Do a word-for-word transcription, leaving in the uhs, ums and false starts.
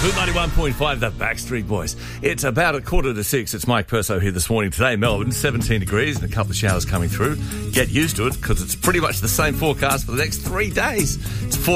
With ninety-one point five, the Backstreet Boys. It's about a quarter to six. It's Mike Perso here this morning. Today, Melbourne, seventeen degrees and a couple of showers coming through. Get used to it because it's pretty much the same forecast for the next three days. It's four